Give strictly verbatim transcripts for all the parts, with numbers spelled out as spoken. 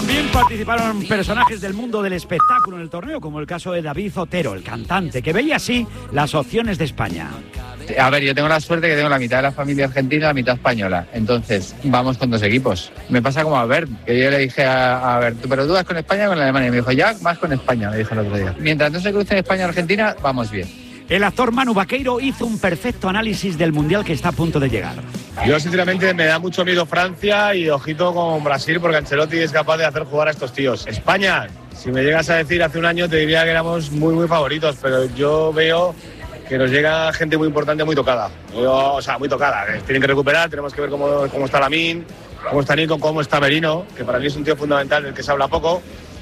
También participaron personajes del mundo del espectáculo en el torneo, como el caso de David Otero, el cantante, que veía así las opciones de España. A ver, yo tengo la suerte que tengo la mitad de la familia argentina y la mitad española. Entonces, vamos con dos equipos. Me pasa como a Bert, que yo le dije a, a Bert, pero tú vas con España o con Alemania. Y me dijo, ya, vas con España, me dijo el otro día. Mientras no se crucen España y Argentina, vamos bien. El actor Manu Vaqueiro hizo un perfecto análisis del Mundial que está a punto de llegar. Yo, sinceramente, me da mucho miedo Francia y ojito con Brasil, porque Ancelotti es capaz de hacer jugar a estos tíos. España, si me llegas a decir hace un año, te diría que éramos muy, muy favoritos, pero yo veo que nos llega gente muy importante, muy tocada. Yo, o sea, muy tocada. Tienen que recuperar, tenemos que ver cómo, cómo está Lamine, cómo está Nico, cómo está Merino, que para mí es un tío fundamental del que se habla poco.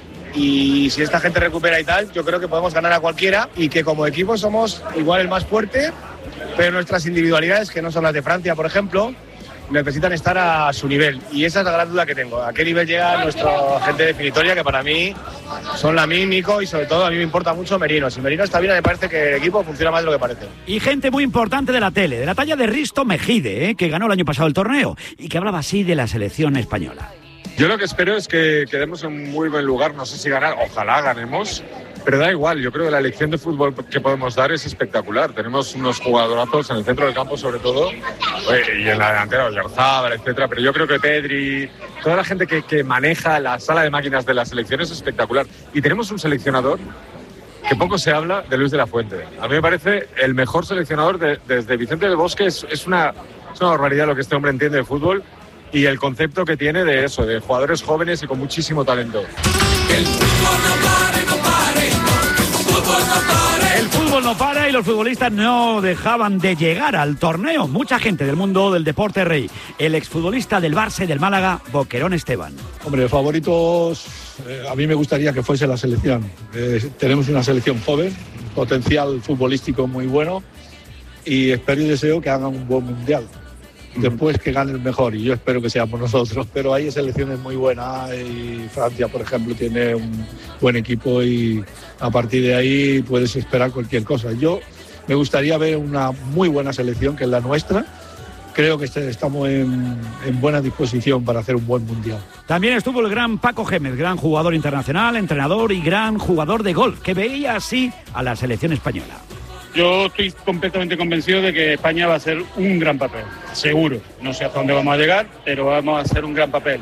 Y si esta gente recupera y tal, yo creo que podemos ganar a cualquiera y que como equipo somos igual el más fuerte, pero nuestras individualidades, que no son las de Francia, por ejemplo, necesitan estar a su nivel. Y esa es la gran duda que tengo. ¿A qué nivel llega nuestra gente definitoria? Que para mí son Lamine, Nico y sobre todo a mí me importa mucho Merino. Si Merino está bien, me parece que el equipo funciona más de lo que parece. Y gente muy importante de la tele, de la talla de Risto Mejide, ¿eh? que ganó el año pasado el torneo y que hablaba así de la selección española. Yo lo que espero es que quedemos en un muy buen lugar, no sé si ganar, ojalá ganemos, pero da igual, yo creo que la elección de fútbol que podemos dar es espectacular. Tenemos unos jugadorazos en el centro del campo sobre todo, y en la delantera, Oyarzábal, etcétera, pero yo creo que Pedri, toda la gente que, que maneja la sala de máquinas de la selección es espectacular. Y tenemos un seleccionador que poco se habla, de Luis de la Fuente. A mí me parece el mejor seleccionador de, desde Vicente del Bosque, es, es, una, es una barbaridad lo que este hombre entiende de fútbol. Y el concepto que tiene de eso, de jugadores jóvenes y con muchísimo talento. El fútbol no para, no para, el fútbol no para. El fútbol no para y los futbolistas no dejaban de llegar al torneo. Mucha gente del mundo del deporte rey. El exfutbolista del Barça y del Málaga, Boquerón Esteban. Hombre, favoritos, eh, a mí me gustaría que fuese la selección. Eh, tenemos una selección joven, potencial futbolístico muy bueno y espero y deseo que hagan un buen mundial. Después que gane el mejor, y yo espero que seamos nosotros, pero hay selecciones muy buenas y Francia, por ejemplo, tiene un buen equipo y a partir de ahí puedes esperar cualquier cosa. Yo me gustaría ver una muy buena selección, que es la nuestra. Creo que estamos en, en buena disposición para hacer un buen mundial. También estuvo el gran Paco Gémez, gran jugador internacional, entrenador y gran jugador de golf, que veía así a la selección española. Yo estoy completamente convencido de que España va a hacer un gran papel, seguro. No sé hasta dónde vamos a llegar, pero vamos a hacer un gran papel.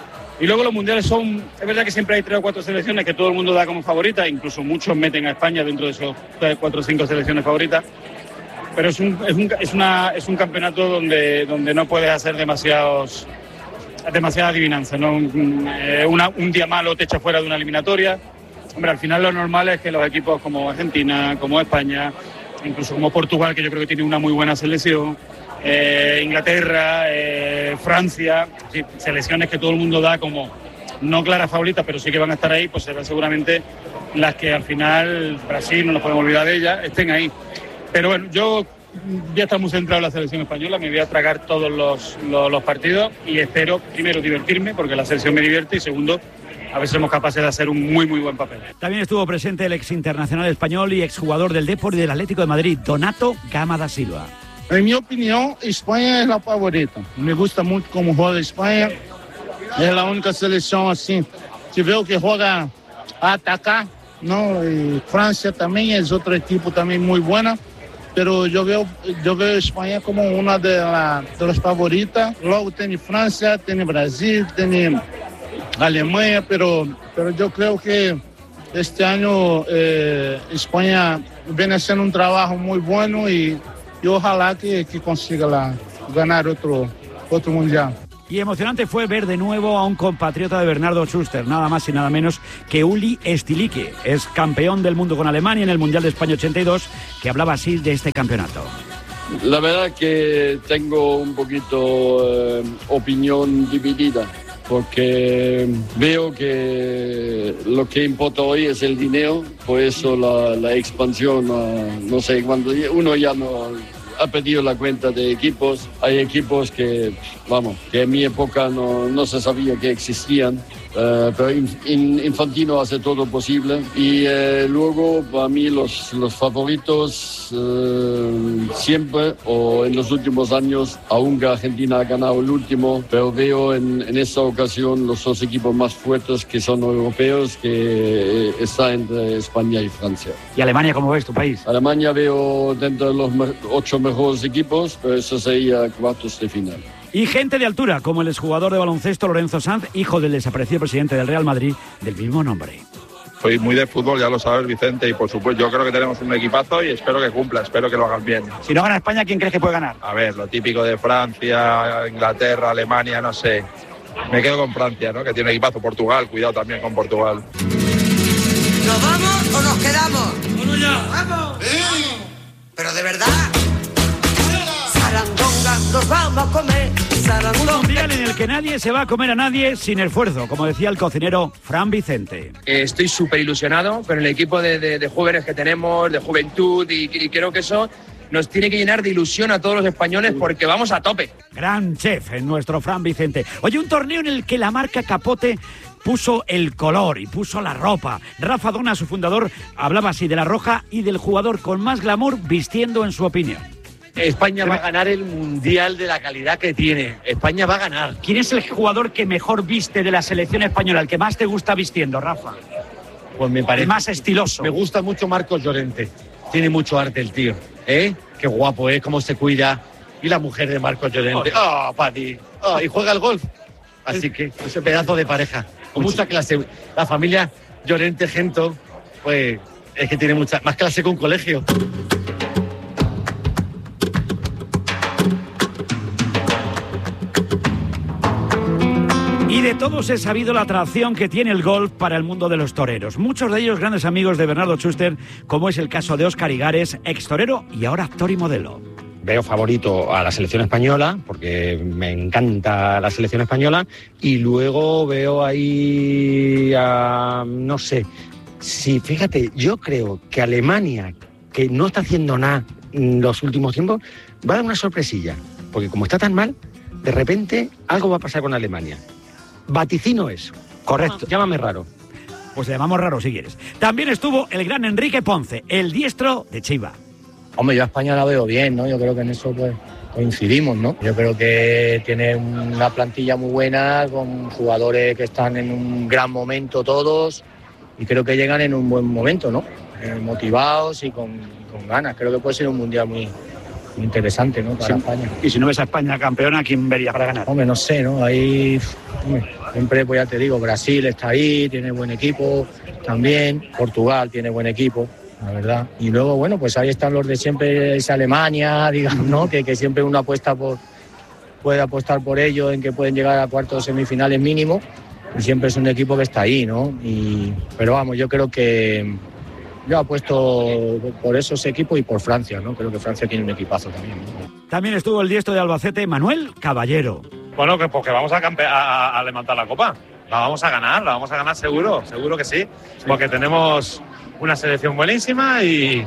Y luego los mundiales son, es verdad que siempre hay tres o cuatro selecciones que todo el mundo da como favoritas, incluso muchos meten a España dentro de esos tres, cuatro o cinco selecciones favoritas. Pero es un, es un, es una, es un campeonato donde, donde no puedes hacer demasiados, demasiada adivinanza, ¿no? Un, una, un día malo te echa fuera de una eliminatoria. Hombre, al final lo normal es que los equipos como Argentina, como España, incluso como Portugal, que yo creo que tiene una muy buena selección, eh, Inglaterra, eh, Francia, sí, selecciones que todo el mundo da como no claras favoritas, pero sí que van a estar ahí, pues serán seguramente las que al final, Brasil, no nos podemos olvidar de ella, estén ahí. Pero bueno, yo voy a estar muy centrado en la selección española, me voy a tragar todos los, los, los partidos y espero, primero, divertirme, porque la selección me divierte, y segundo, a ver si somos capaces de hacer un muy, muy buen papel. También estuvo presente el ex internacional español y exjugador del Depor y del Atlético de Madrid, Donato Gama da Silva. En mi opinión, España es la favorita. Me gusta mucho cómo juega España. Es la única selección así. Si veo que juega a atacar, ¿no? Y Francia también es otro equipo también muy bueno. Pero yo veo, yo veo España como una de, la, de las favoritas. Luego tiene Francia, tiene Brasil, tiene Alemania, pero, pero yo creo que este año eh, España viene haciendo un trabajo muy bueno y, y ojalá que, que consiga la, ganar otro, otro mundial. Y emocionante fue ver de nuevo a un compatriota de Bernardo Schuster, nada más y nada menos que Uli Stilique, es campeón del mundo con Alemania en el Mundial de España ochenta y dos, que hablaba así de este campeonato. La verdad que tengo un poquito eh, opinión dividida, porque veo que lo que importa hoy es el dinero, por eso la, la expansión, no sé, cuando uno ya no... ha perdido la cuenta de equipos. Hay equipos que, vamos, que en mi época no, no se sabía que existían. Uh, pero Infantino hace todo posible y uh, luego para mí los, los favoritos uh, siempre o en los últimos años, aunque Argentina ha ganado el último, pero veo en, en esta ocasión los dos equipos más fuertes que son europeos, que eh, está entre España y Francia. ¿Y Alemania cómo ves tu país? Alemania veo dentro de los me- ocho mejores equipos, pero eso sería cuartos de final. Y gente de altura, como el exjugador de baloncesto Lorenzo Sanz, hijo del desaparecido presidente del Real Madrid, del mismo nombre. Soy muy de fútbol, ya lo sabes, Vicente, y por supuesto yo creo que tenemos un equipazo y espero que cumpla, espero que lo hagan bien. Si no gana España, ¿quién crees que puede ganar? A ver, lo típico de Francia, Inglaterra, Alemania, no sé. Me quedo con Francia, ¿no? Que tiene equipazo. Portugal, cuidado también con Portugal. ¿Nos vamos o nos quedamos? ¡Vamos ya! ¡Vamos! Pero de verdad. Sarandonga, nos vamos a comer. Un mundial en el que nadie se va a comer a nadie sin esfuerzo, como decía el cocinero Fran Vicente. Eh, estoy súper ilusionado con el equipo de, de, de jóvenes que tenemos, de juventud, y, y creo que eso nos tiene que llenar de ilusión a todos los españoles porque vamos a tope. Gran chef en nuestro Fran Vicente. Oye, un torneo en el que la marca Capote puso el color y puso la ropa. Rafa Dona, su fundador, hablaba así de la roja y del jugador con más glamour vistiendo en su opinión. España va a ganar el Mundial de la calidad que tiene. España va a ganar. ¿Quién es el jugador que mejor viste de la selección española, el que más te gusta vistiendo, Rafa? Pues me parece... El más estiloso. Me gusta mucho Marcos Llorente. Tiene mucho arte el tío. ¿Eh? Qué guapo, ¿eh? Cómo se cuida. Y la mujer de Marcos Llorente. ¡Ah, oh, Pati! Oh, y juega al golf. Así que ese pedazo de pareja. Con mucha clase. La familia Llorente Gento, pues es que tiene mucha más clase que un colegio. Y de todos he sabido la atracción que tiene el golf para el mundo de los toreros. Muchos de ellos grandes amigos de Bernardo Schuster, como es el caso de Óscar Igares, ex torero y ahora actor y modelo. Veo favorito a la selección española, porque me encanta la selección española, y luego veo ahí, a, no sé, si fíjate, yo creo que Alemania, que no está haciendo nada en los últimos tiempos, va a dar una sorpresilla, porque como está tan mal, de repente algo va a pasar con Alemania. Vaticino eso. Correcto. Llámame raro. Pues le llamamos raro si quieres. También estuvo el gran Enrique Ponce, el diestro de Chiva. Hombre, yo a España la veo bien, ¿no? Yo creo que en eso pues coincidimos, ¿no? Yo creo que tiene una plantilla muy buena, con jugadores que están en un gran momento todos, y creo que llegan en un buen momento, ¿no? Eh, motivados y con, con ganas. Creo que puede ser un mundial muy, muy interesante, ¿no? Para sí. España. Y si no ves a España campeona, ¿quién vería para ganar? Hombre, no sé, ¿no? Ahí, hombre, siempre, pues ya te digo, Brasil está ahí, tiene buen equipo también, Portugal tiene buen equipo, la verdad. Y luego, bueno, pues ahí están los de siempre, es Alemania, digamos, ¿no? Que, que siempre uno apuesta por, puede apostar por ello, en que pueden llegar a cuartos semifinales mínimo, y siempre es un equipo que está ahí, ¿no? Y, pero vamos, yo creo que yo apuesto por esos equipos y por Francia, ¿no? Creo que Francia tiene un equipazo también, ¿no? También estuvo el diestro de Albacete, Manuel Caballero. Bueno, que porque vamos a, campe- a, a levantar la copa. La vamos a ganar, la vamos a ganar seguro, seguro que sí. sí. Porque tenemos una selección buenísima y,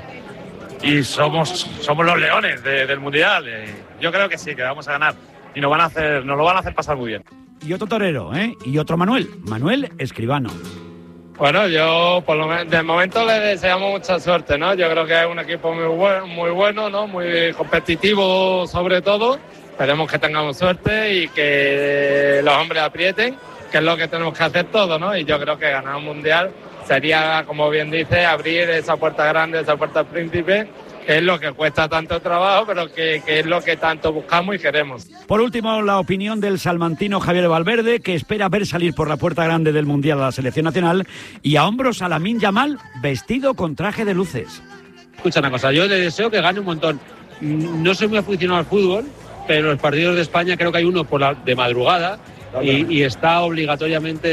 y somos, somos los leones de, del Mundial. Yo creo que sí, que vamos a ganar. Y nos, van a hacer, nos lo van a hacer pasar muy bien. Y otro torero, ¿eh? Y otro Manuel, Manuel Escribano. Bueno, yo por lo menos de momento le deseamos mucha suerte, ¿no? Yo creo que es un equipo muy bueno, muy bueno, ¿no? Muy competitivo sobre todo. Esperemos que tengamos suerte y que los hombres aprieten, que es lo que tenemos que hacer todos, ¿no? Y yo creo que ganar un mundial sería, como bien dice, abrir esa puerta grande, esa puerta al príncipe, que es lo que cuesta tanto trabajo, pero que, que es lo que tanto buscamos y queremos. Por último, la opinión del salmantino Javier Valverde, que espera ver salir por la puerta grande del Mundial a la selección nacional, y a hombros a Lamine Yamal, vestido con traje de luces. Escucha una cosa, yo le deseo que gane un montón. No soy muy aficionado al fútbol, pero los partidos de España creo que hay uno por la, de madrugada y, y está obligatoriamente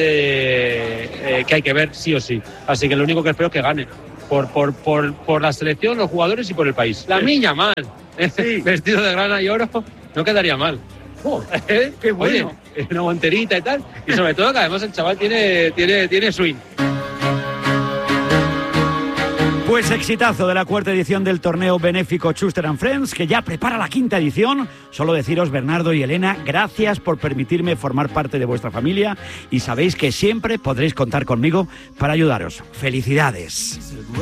eh, que hay que ver sí o sí. Así que lo único que espero es que gane. Por, por, por, por la selección, los jugadores y por el país. La niña mal, sí. Vestido de grana y oro, no quedaría mal. Oh, ¿eh? Qué bueno. Oye, una guanterita y tal. Y sobre todo que además el chaval tiene, tiene, tiene swing. Pues exitazo de la cuarta edición del torneo benéfico Schuster and Friends, que ya prepara la quinta edición. Solo deciros, Bernardo y Elena, gracias por permitirme formar parte de vuestra familia y sabéis que siempre podréis contar conmigo para ayudaros. ¡Felicidades!